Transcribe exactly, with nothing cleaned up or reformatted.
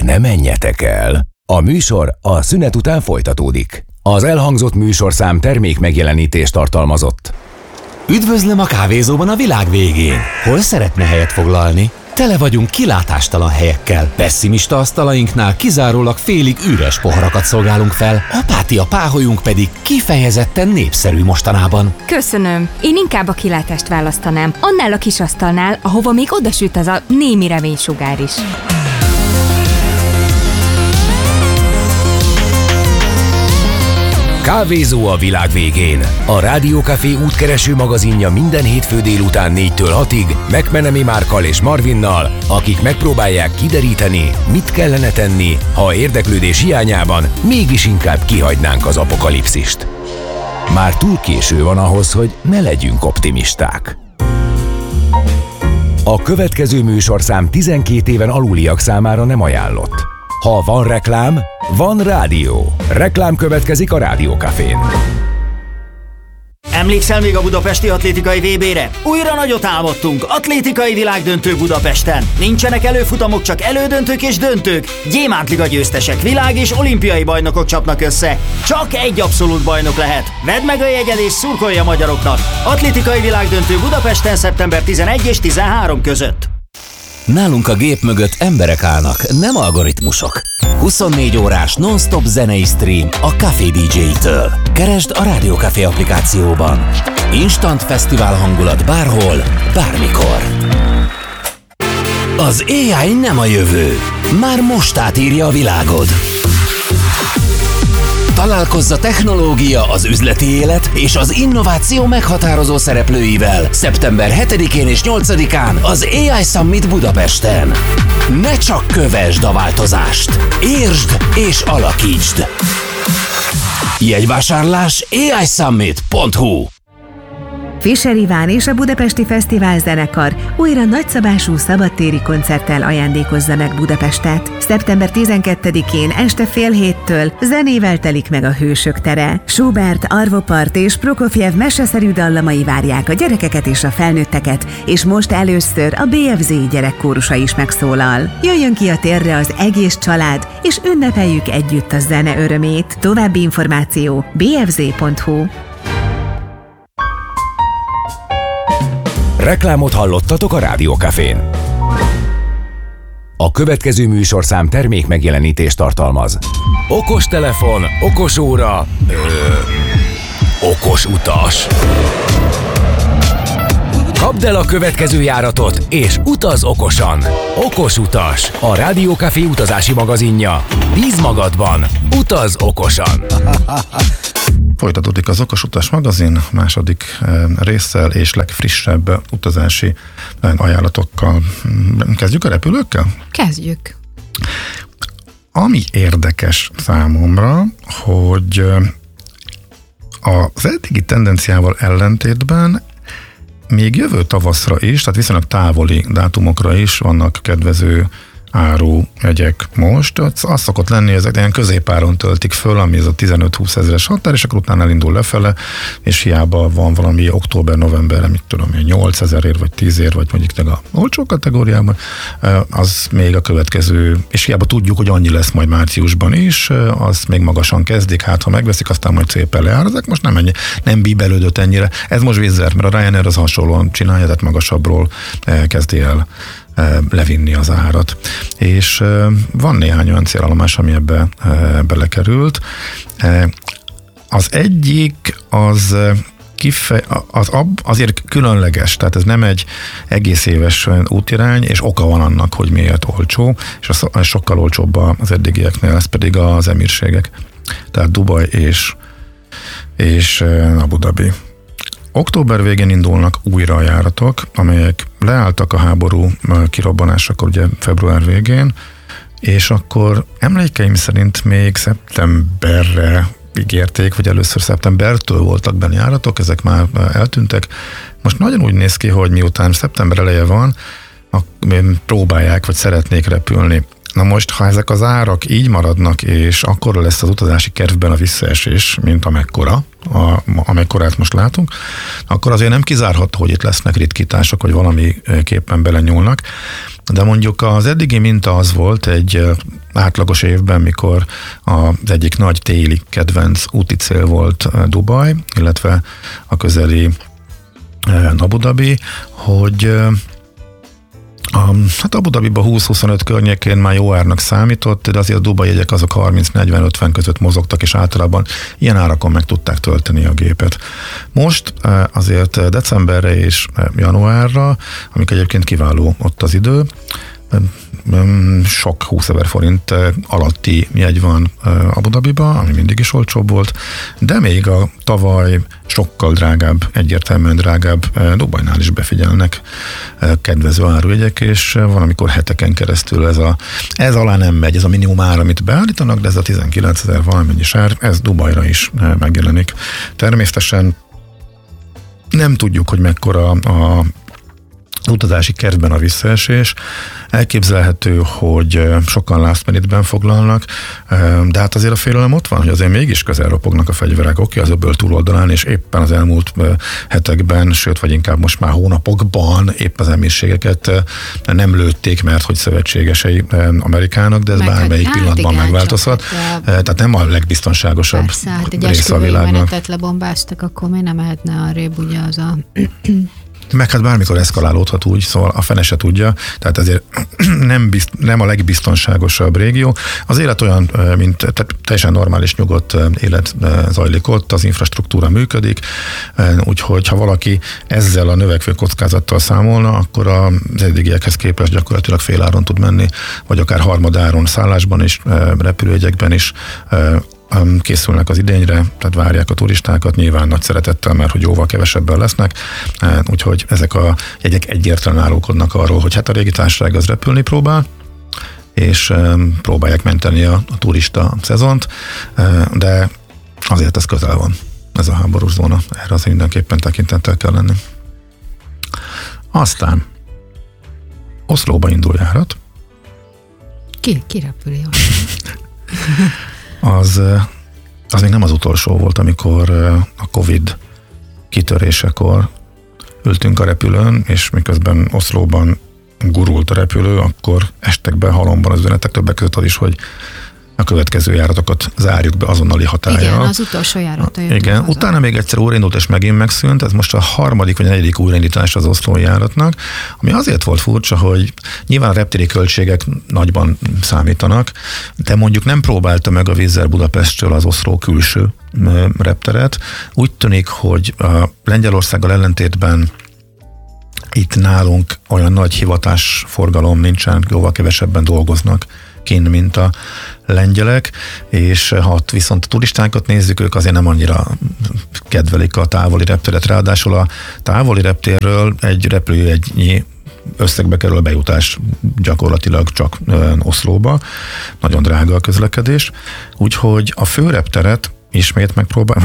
ne menjetek el! A műsor a szünet után folytatódik. Az elhangzott műsorszám termék megjelenítést tartalmazott. Üdvözlöm a kávézóban a világ végén. Hol szeretne helyet foglalni? Tele vagyunk kilátástalan helyekkel. Pessimista asztalainknál kizárólag félig üres poharakat szolgálunk fel, apátia páholyunk pedig kifejezetten népszerű mostanában. Köszönöm. Én inkább a kilátást választanám. Annál a kis asztalnál, ahova még odasüt az a némi reménysugár is. Kávézó a világ végén. A Rádió Café útkereső magazinja minden hétfő délután négytől hatig McMenemy Márkkal és Marvinnal, akik megpróbálják kideríteni, mit kellene tenni, ha érdeklődés hiányában mégis inkább kihagynánk az apokalipszist. Már túl késő van ahhoz, hogy ne legyünk optimisták. A következő műsorszám tizenkét éven aluliak számára nem ajánlott. Ha van reklám, van rádió. Reklám következik a Rádió Cafén. Emlékszel még a budapesti atlétikai vé bére? Újra nagyot álmodtunk, atlétikai világdöntő Budapesten. Nincsenek előfutamok, csak elődöntők és döntők. Gyémántliga győztesek, világ- és olimpiai bajnokok csapnak össze. Csak egy abszolút bajnok lehet. Vedd meg a jegyed és szurkolj a magyaroknak. Atlétikai világdöntő Budapesten szeptember tizenegy és tizenhárom között. Nálunk a gép mögött emberek állnak, nem algoritmusok. huszonnégy órás non-stop zenei stream a Café dé dzsé-től. Keresd a Rádió Café applikációban. Instant fesztivál hangulat bárhol, bármikor. Az á i nem a jövő. Már most átírja a világod. Találkozz a technológia, az üzleti élet és az innováció meghatározó szereplőivel szeptember hetedikén és nyolcadikán az á i Summit Budapesten. Ne csak kövesd a változást, értsd és alakítsd! Jegyvásárlás á i summit pont hu. Fischer Iván és a Budapesti Fesztivál Zenekar újra nagyszabású szabadtéri koncerttel ajándékozza meg Budapestet. szeptember tizenkettedikén este fél héttől zenével telik meg a Hősök tere. Schubert, Arvo Pärt és Prokofjev meseszerű dallamai várják a gyerekeket és a felnőtteket, és most először a bé ef zé gyerekkórusa is megszólal. Jöjjön ki a térre az egész család, és ünnepeljük együtt a zene örömét. További információ bé ef zé pont hu. Reklámot hallottatok a Rádió Cafén. A következő műsorszám termék megjelenítést tartalmaz. Okos telefon, okos óra, ö, okos utas. Kapd el a következő járatot, és utaz okosan. Okos utas, a Rádió Café utazási magazinja. Bíz magadban, utaz okosan. Folytatódik az Okos Utas magazin második résszel és legfrissebb utazási ajánlatokkal. Kezdjük a repülőkkel? Kezdjük. Ami érdekes számomra, hogy az eddigi tendenciával ellentétben még jövő tavaszra is, tehát viszonylag távoli dátumokra is vannak kedvező áru jegyek most. Az szokott lenni, ezek ilyen középáron töltik föl, ami ez a tizenöt-húsz ezeres határ, és akkor utána elindul lefele, és hiába van valami október-novemberre, mit tudom én, nyolcezerért, vagy tízért, vagy mondjuk a olcsó kategóriában, az még a következő, és hiába tudjuk, hogy annyi lesz majd márciusban is, az még magasan kezdik, hát ha megveszik, aztán majd szépen leáll. Ezek most nem ennyi, nem bíbelődött ennyire. Ez most viszont, mert a Ryanair az hasonlóan csinálja, tehát magasabbról kezdi el levinni az árat. És van néhány olyan célállomás, ami ebbe belekerült. Az egyik az Kife, az ab, azért különleges, tehát ez nem egy egész éves útirány, és oka van annak, hogy miért olcsó, és az, az sokkal olcsóbb az eddigieknél, ez pedig az emírségek. Tehát Dubaj és, és Abu Dhabi. Október végén indulnak újra a járatok, amelyek leálltak a háború kirobbanásakor, ugye február végén, és akkor emlékeim szerint még szeptemberre ígérték, vagy először szeptembertől voltak benne járatok, ezek már eltűntek. Most nagyon úgy néz ki, hogy miután szeptember eleje van, próbálják, vagy szeretnék repülni. Na most, ha ezek az árak így maradnak, és akkor lesz az utazási kervben a visszaesés, mint amekkora, a, amekkorát most látunk, akkor azért nem kizárható, hogy itt lesznek ritkítások, vagy valamiképpen belenyúlnak. De mondjuk az eddigi minta az volt egy átlagos évben, mikor az egyik nagy téli kedvenc úti cél volt Dubaj, illetve a közeli Abu Dhabi, hogy A, hát Abu Dhabiba húsz-huszonöt környékén már jó árnak számított, de azért a Dubai jegyek azok harminc-negyven-ötven között mozogtak, és általában ilyen árakon meg tudták tölteni a gépet. Most azért decemberre és januárra, amik egyébként kiváló ott az idő, sok húszezer forint alatti jegy van Abu Dhabiba, ami mindig is olcsóbb volt, de még a tavaly sokkal drágább, egyértelműen drágább Dubajnál is befigyelnek kedvező árujegyek, és van, amikor heteken keresztül ez, a, ez alá nem megy, ez a minimum ár, amit beállítanak, de ez a tizenkilencezer valamennyi ár, ez Dubajra is megjelenik. Természetesen nem tudjuk, hogy mekkora a utazási kertben a visszaesés. Elképzelhető, hogy sokan last minute-ben foglalnak, de hát azért a félelem ott van, hogy azért mégis közel ropognak a fegyverek, oké, az öböl túloldalán, és éppen az elmúlt hetekben, sőt, vagy inkább most már hónapokban épp az emírségeket nem lőtték, mert hogy szövetségesei Amerikának, de ez meg bármelyik hát, pillanatban igen, megváltozhat. Csak, tehát nem a legbiztonságosabb persze, hát része a világnak. Menetet lebombáztak, akkor mi nem mehetne arrébb ugye az a... Meg hát bármikor eszkalálódhat úgy, szóval a fene se tudja, tehát ezért nem, bizt, nem a legbiztonságosabb régió. Az élet olyan, mint tehát teljesen normális, nyugodt élet zajlik ott, az infrastruktúra működik, úgyhogy ha valaki ezzel a növekvő kockázattal számolna, akkor az eddigiekhez képest gyakorlatilag féláron tud menni, vagy akár harmadáron szállásban is, repülőjegyekben is, készülnek az idényre, tehát várják a turistákat, nyilván nagy szeretettel, mert hogy jóval kevesebben lesznek, úgyhogy ezek a jegyek egyértelműen árulkodnak arról, hogy hát a régi társaság az repülni próbál, és próbálják menteni a, a turista szezont, de azért ez közel van, ez a háborús zóna, erre azért mindenképpen tekintettel kell lenni. Aztán Oszlóba indul járat. Ki, ki repüli? Az, az még nem az utolsó volt, amikor a Covid kitörésekor ültünk a repülőn, és miközben Oszlóban gurult a repülő, akkor estek be halomban az üzenetek, többek között az is, hogy a következő járatokat zárjuk be azonnali hatállyal. Igen, az utolsó járata jött. Igen, haza. Utána még egyszer újraindult, és megint megszűnt, ez most a harmadik vagy a negyedik újraindítás az oszlói járatnak, ami azért volt furcsa, hogy nyilván a reptéri költségek nagyban számítanak, de mondjuk nem próbálta meg a Wizz Air Budapesttől az Oszló külső repteret. Úgy tűnik, hogy a Lengyelországgal ellentétben itt nálunk olyan nagy hivatásforgalom nincsen, jóval kevesebben dolgoznak kint, mint a lengyelek, és ha viszont a turistákat nézzük, ők azért nem annyira kedvelik a távoli repteret. Ráadásul a távoli reptérről egy repülőjegynyi összegbe kerül a bejutás gyakorlatilag csak Oszlóba. Nagyon drága a közlekedés. Úgyhogy a főrepteret ismét megpróbál,